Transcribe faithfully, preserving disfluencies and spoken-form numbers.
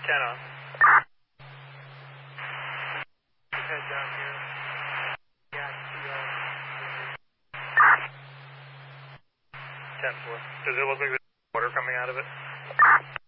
ten on. Head down here. Gas T R. ten four. Does it look like there's water coming out of it?